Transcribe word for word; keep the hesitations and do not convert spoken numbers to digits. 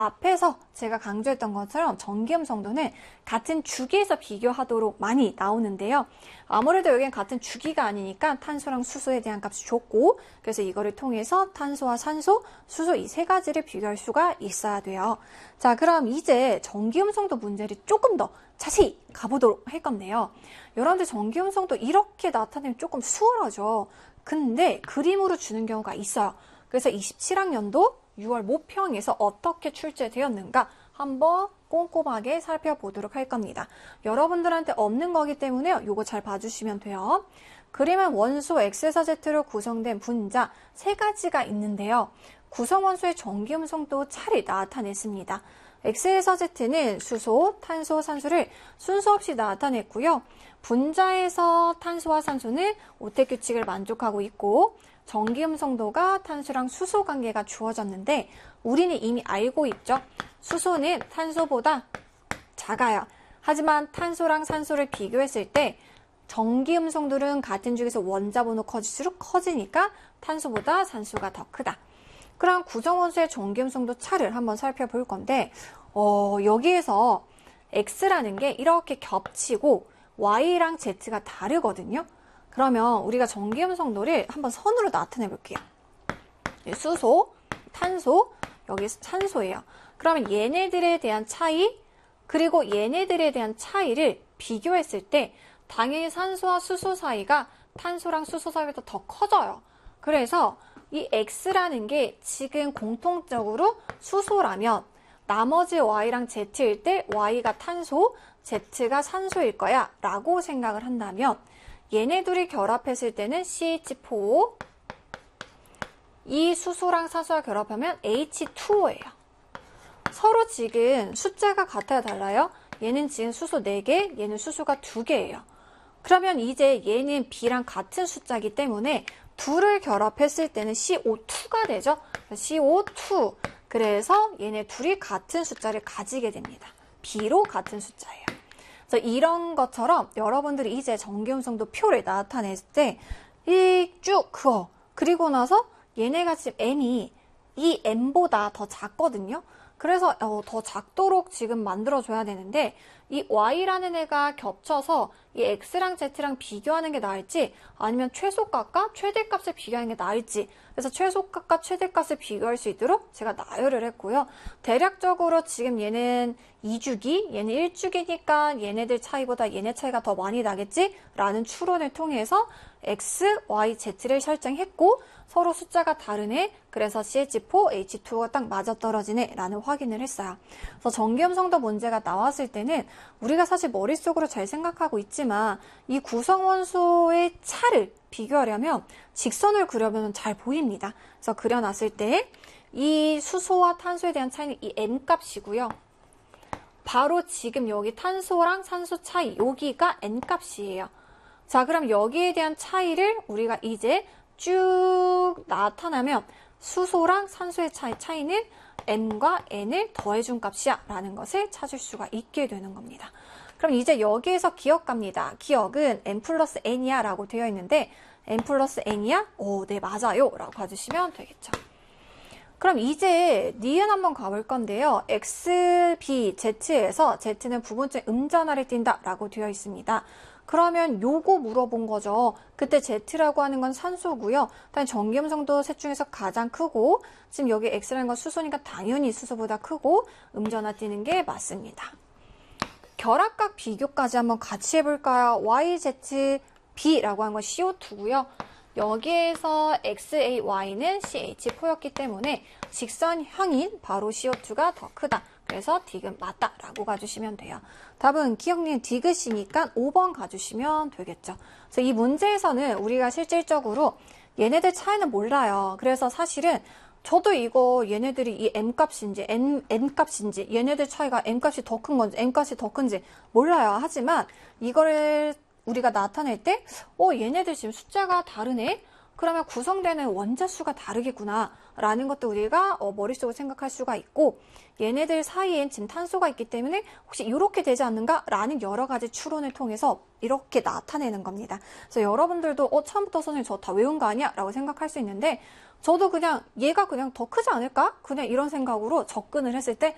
앞에서 제가 강조했던 것처럼 전기음성도는 같은 주기에서 비교하도록 많이 나오는데요. 아무래도 여기는 같은 주기가 아니니까 탄소랑 수소에 대한 값이 좁고, 그래서 이거를 통해서 탄소와 산소, 수소 이 세 가지를 비교할 수가 있어야 돼요. 자, 그럼 이제 전기음성도 문제를 조금 더 자세히 가보도록 할 건데요. 여러분들 전기음성도 이렇게 나타내면 조금 수월하죠. 근데 그림으로 주는 경우가 있어요. 그래서 이십칠 학년도 유월 모평에서 어떻게 출제되었는가 한번 꼼꼼하게 살펴보도록 할 겁니다. 여러분들한테 없는 거기 때문에 이거 잘 봐주시면 돼요. 그림은 원소 X에서 Z로 구성된 분자 세 가지가 있는데요. 구성원소의 전기음성도 차를 나타냈습니다. X에서 Z는 수소, 탄소, 산소를 순서 없이 나타냈고요. 분자에서 탄소와 산소는 오택 규칙을 만족하고 있고, 전기음성도가 탄소랑 수소 관계가 주어졌는데 우리는 이미 알고 있죠. 수소는 탄소보다 작아요. 하지만 탄소랑 산소를 비교했을 때 전기음성들은 같은 주기에서 원자 번호 커질수록 커지니까 탄소보다 산소가 더 크다. 그럼 구성원소의 전기음성도 차를 한번 살펴볼 건데 어, 여기에서 X라는 게 이렇게 겹치고 Y랑 Z가 다르거든요. 그러면 우리가 전기음성도를 한번 선으로 나타내 볼게요. 수소, 탄소, 여기 산소예요. 그러면 얘네들에 대한 차이, 그리고 얘네들에 대한 차이를 비교했을 때 당연히 산소와 수소 사이가 탄소랑 수소 사이보다 더 커져요. 그래서 이 X라는 게 지금 공통적으로 수소라면 나머지 Y랑 Z일 때 Y가 탄소, Z가 산소일 거야 라고 생각을 한다면 얘네 둘이 결합했을 때는 씨 에이치 오, 이 수소랑 산소가 결합하면 에이치 투 오예요. 서로 지금 숫자가 같아야 달라요? 얘는 지금 수소 네 개, 얘는 수소가 두 개예요. 그러면 이제 얘는 B랑 같은 숫자이기 때문에 둘을 결합했을 때는 씨 오 투가 되죠? 씨 오 투. 그래서 얘네 둘이 같은 숫자를 가지게 됩니다. B로 같은 숫자예요. 그래서 이런 것처럼 여러분들이 이제 전기음성도 표를 나타냈을 때 이 쭉 그어. 그리고 나서 얘네가 지금 M이 이 M보다 더 작거든요. 그래서 어, 더 작도록 지금 만들어줘야 되는데 이 Y라는 애가 겹쳐서 이 X랑 Z랑 비교하는 게 나을지 아니면 최소값과 최대값을 비교하는 게 나을지, 그래서 최소값과 최대값을 비교할 수 있도록 제가 나열을 했고요. 대략적으로 지금 얘는 이 주기, 얘는 일 주기니까 얘네들 차이보다 얘네 차이가 더 많이 나겠지? 라는 추론을 통해서 X, Y, Z를 설정했고 서로 숫자가 다르네. 그래서 씨 에이치 오, 에이치 투가 딱 맞아떨어지네 라는 확인을 했어요. 그래서 전기음성도 문제가 나왔을 때는 우리가 사실 머릿속으로 잘 생각하고 있지만 이 구성원소의 차를 비교하려면 직선을 그려보면 잘 보입니다. 그래서 그려놨을 때 이 수소와 탄소에 대한 차이는 이 M 값이고요. 바로 지금 여기 탄소랑 산소 차이, 여기가 N 값이에요. 자, 그럼 여기에 대한 차이를 우리가 이제 쭉 나타나면 수소랑 산소의 차이, 차이는 M과 N을 더해준 값이야 라는 것을 찾을 수가 있게 되는 겁니다. 그럼 이제 여기에서 기억 갑니다. 기억은 M 플러스 N이야 라고 되어 있는데 M 플러스 N이야? 오, 네, 맞아요 라고 봐주시면 되겠죠. 그럼 이제 니은 한번 가볼 건데요. X, B, Z에서 Z는 부분적 음전하를 띈다 라고 되어 있습니다. 그러면 요거 물어본 거죠. 그때 Z라고 하는 건 산소고요. 일단 전기음성도 셋 중에서 가장 크고 지금 여기 X라는 건 수소니까 당연히 수소보다 크고 음전하 띄는 게 맞습니다. 결합각 비교까지 한번 같이 해볼까요? Y, Z, B라고 하는 건 씨 오 투고요. 여기에서 엑스 에이 와이는 씨 에이치 포였기 때문에 직선형인 바로 씨 오 투가 더 크다. 그래서 디귿 맞다 라고 가주시면 돼요. 답은 기억님 디귿이니까 오 번 가주시면 되겠죠. 그래서 이 문제에서는 우리가 실질적으로 얘네들 차이는 몰라요. 그래서 사실은 저도 이거 얘네들이 이 M값인지 N, N값인지 얘네들 차이가 M값이 더 큰 건지 N값이 더 큰지 몰라요. 하지만 이거를 우리가 나타낼 때 어, 얘네들 지금 숫자가 다르네? 그러면 구성되는 원자 수가 다르겠구나 라는 것도 우리가 어, 머릿속으로 생각할 수가 있고 얘네들 사이엔 지금 탄소가 있기 때문에 혹시 이렇게 되지 않는가? 라는 여러 가지 추론을 통해서 이렇게 나타내는 겁니다. 그래서 여러분들도 어, 처음부터 선생님 저 다 외운 거 아니야? 라고 생각할 수 있는데 저도 그냥 얘가 그냥 더 크지 않을까? 그냥 이런 생각으로 접근을 했을 때